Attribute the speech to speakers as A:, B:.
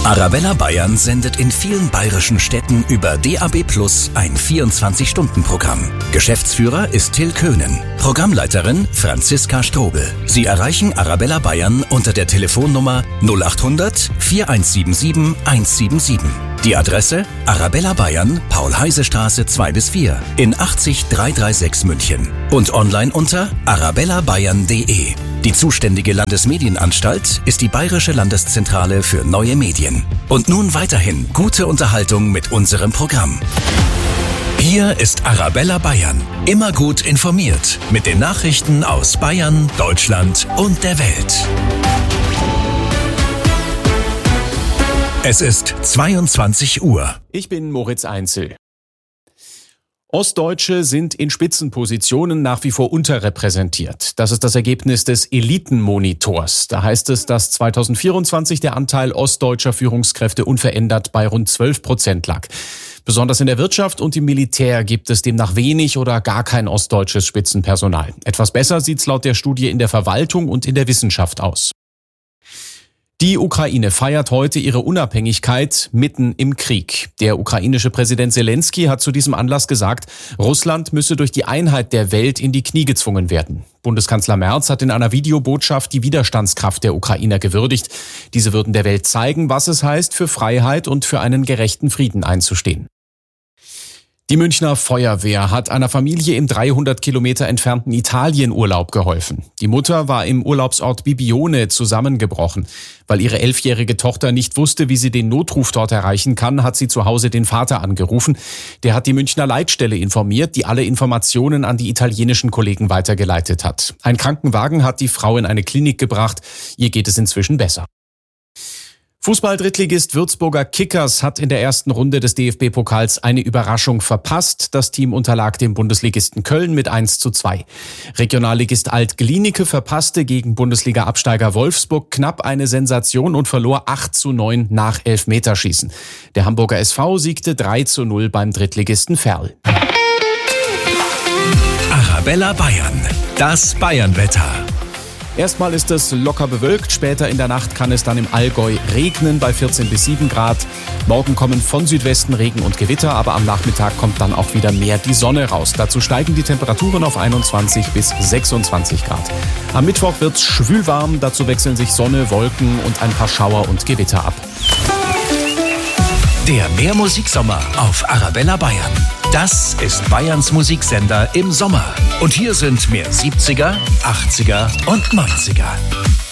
A: Arabella Bayern sendet in vielen bayerischen Städten über DAB+ ein 24-Stunden-Programm. Geschäftsführer ist Till Köhnen. Programmleiterin Franziska Strobel. Sie erreichen Arabella Bayern unter der Telefonnummer 0800 4177 177. Die Adresse Arabella Bayern, Paul-Heise-Straße 2-4 in 80336 München und online unter arabellabayern.de. Die zuständige Landesmedienanstalt ist die Bayerische Landeszentrale für neue Medien. Und nun weiterhin gute Unterhaltung mit unserem Programm. Hier ist Arabella Bayern, immer gut informiert mit den Nachrichten aus Bayern, Deutschland und der Welt. Es ist 22 Uhr.
B: Ich bin Moritz Einzel. Ostdeutsche sind in Spitzenpositionen nach wie vor unterrepräsentiert. Das ist das Ergebnis des Elitenmonitors. Da heißt es, dass 2024 der Anteil ostdeutscher Führungskräfte unverändert bei rund 12% lag. Besonders in der Wirtschaft und im Militär gibt es demnach wenig oder gar kein ostdeutsches Spitzenpersonal. Etwas besser sieht's laut der Studie in der Verwaltung und in der Wissenschaft aus. Die Ukraine feiert heute ihre Unabhängigkeit mitten im Krieg. Der ukrainische Präsident Zelensky hat zu diesem Anlass gesagt, Russland müsse durch die Einheit der Welt in die Knie gezwungen werden. Bundeskanzler Merz hat in einer Videobotschaft die Widerstandskraft der Ukrainer gewürdigt. Diese würden der Welt zeigen, was es heißt, für Freiheit und für einen gerechten Frieden einzustehen. Die Münchner Feuerwehr hat einer Familie im 300 Kilometer entfernten Italien Urlaub geholfen. Die Mutter war im Urlaubsort Bibione zusammengebrochen. Weil ihre 11-jährige Tochter nicht wusste, wie sie den Notruf dort erreichen kann, hat sie zu Hause den Vater angerufen. Der hat die Münchner Leitstelle informiert, die alle Informationen an die italienischen Kollegen weitergeleitet hat. Ein Krankenwagen hat die Frau in eine Klinik gebracht. Ihr geht es inzwischen besser. Fußball-Drittligist Würzburger Kickers hat in der ersten Runde des DFB-Pokals eine Überraschung verpasst. Das Team unterlag dem Bundesligisten Köln mit 1:2. Regionalligist Alt-Glienicke verpasste gegen Bundesliga-Absteiger Wolfsburg knapp eine Sensation und verlor 8:9 nach Elfmeterschießen. Der Hamburger SV siegte 3:0 beim Drittligisten Verl.
A: Arabella Bayern, das Bayernwetter.
B: Erstmal ist es locker bewölkt, später in der Nacht kann es dann im Allgäu regnen bei 14 bis 7 Grad. Morgen kommen von Südwesten Regen und Gewitter, aber am Nachmittag kommt dann auch wieder mehr die Sonne raus. Dazu steigen die Temperaturen auf 21 bis 26 Grad. Am Mittwoch wird's schwül warm, dazu wechseln sich Sonne, Wolken und ein paar Schauer und Gewitter ab.
A: Der Mehrmusiksommer auf Arabella Bayern. Das ist Bayerns Musiksender im Sommer. Und hier sind mehr 70er, 80er und 90er.